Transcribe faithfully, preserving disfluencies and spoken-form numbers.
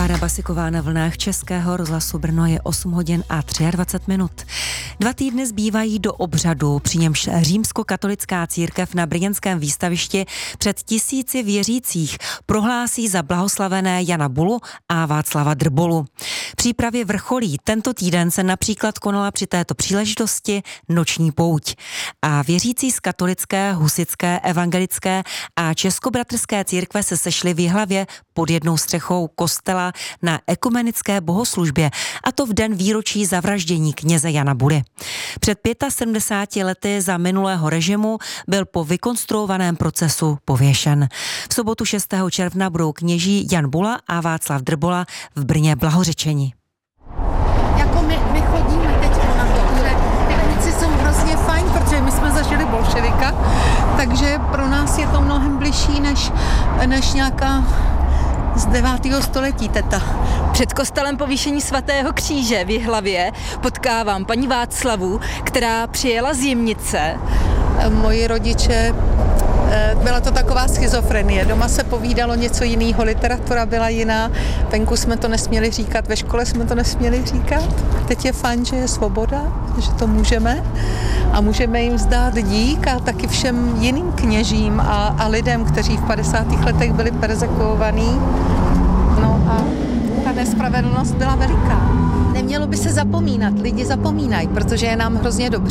Klára Basiková na vlnách Českého rozhlasu Brno, je osm hodin a dvacet tři minut. Dva týdny zbývají do obřadu, při němž římskokatolická církev na brněnském výstavišti před tisíci věřících prohlásí za blahoslavené Jana Bulu a Václava Drbolu. Přípravě vrcholí. Tento týden se například konala při této příležitosti noční pouť. A věřící z katolické, husitské, evangelické a českobratrské církve se sešli v Jihlavě pod jednou střechou kostela na ekumenické bohoslužbě, a to v den výročí zavraždění kněze Jana Buly. Před sedmdesáti pěti lety za minulého režimu byl po vykonstruovaném procesu pověšen. V sobotu šestého června budou kněží Jan Bula a Václav Drbola v Brně blahořečeni. Jako my, my chodíme teď na to, že ty věci jsou hrozně fajn, protože my jsme zažili bolševika, takže pro nás je to mnohem bližší než, než nějaká z devátého století teta. Před kostelem povýšení svatého kříže v Jihlavě potkávám paní Václavu, která přijela z Jimnice. Moji rodiče, byla to taková schizofrenie. Doma se povídalo něco jiného, literatura byla jiná, venku jsme to nesměli říkat, ve škole jsme to nesměli říkat. Teď je fajn, že je svoboda, že to můžeme a můžeme jim vzdát dík a taky všem jiným kněžím a, a lidem, kteří v padesátých letech byli perzekvovaní. No a ta nespravedlnost byla veliká. Nemělo by se zapomínat, lidi zapomínají, protože je nám hrozně dobře.